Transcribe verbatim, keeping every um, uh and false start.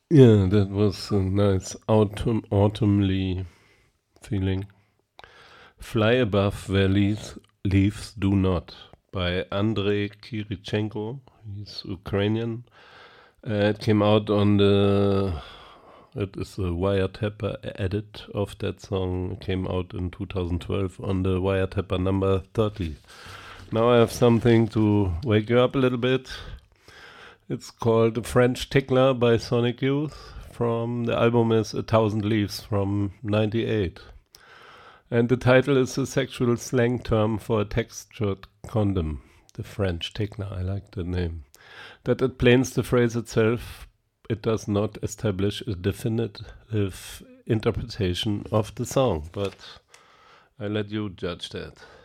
Yeah, that was a nice autumn, autumnly feeling. Fly Above Where Leaves, Leaves Do Not by Andrei Kirichenko. He's Ukrainian. Uh, it came out on the. It is a Wiretapper edit of that song. It came out in two thousand twelve on the Wiretapper number thirty. Now I have something to wake you up a little bit. It's called The French Tickler by Sonic Youth. From the album is A Thousand Leaves from ninety-eight. And the title is a sexual slang term for a textured condom. The French Tickler, I like the name. That explains the phrase itself. It does not establish a definitive interpretation of the song, but I let you judge that.